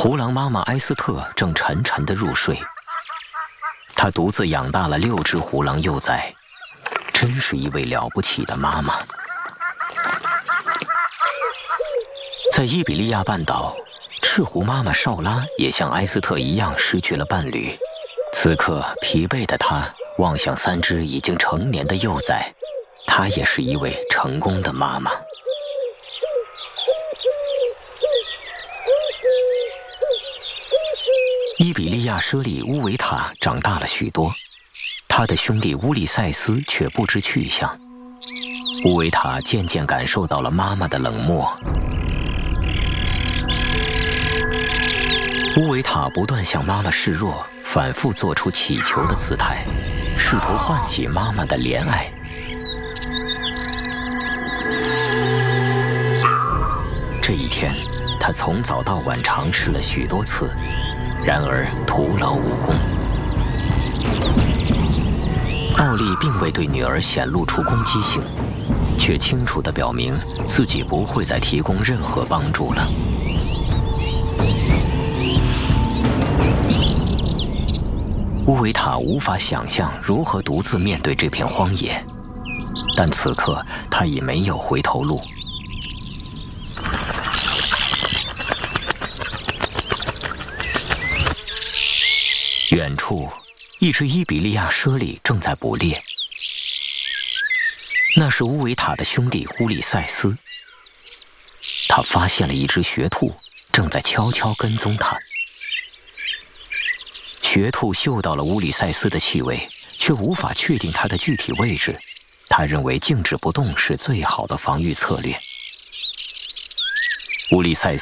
胡狼妈妈埃斯特正沉沉地入睡。她独自养大了6只胡狼幼崽，真是一位了不起的妈妈。在伊比利亚半岛，赤狐妈妈绍拉也像埃斯特一样失去了伴侣。此刻，疲惫的她望向3只已经成年的幼崽，她也是一位成功的妈妈。伊比利亚舍里乌维塔长大了许多，他的兄弟乌利塞斯却不知去向。乌维塔渐渐感受到了妈妈的冷漠。乌维塔不断向妈妈示弱，反复做出乞求的姿态，试图唤起妈妈的怜爱。这一天，他从早到晚尝试了许多次，然而徒劳无功。奥利并未对女儿显露出攻击性，却清楚地表明自己不会再提供任何帮助了。乌维塔无法想象如何独自面对这片荒野，但此刻他已没有回头路。远处，一只伊比利亚猞猁正在捕猎。那是乌维塔的兄弟乌里塞斯。他发现了一只学兔，正在悄悄跟踪他。学兔嗅到了乌里塞斯的气味，却无法确定它的具体位置。他认为静止不动是最好的防御策略。乌里塞斯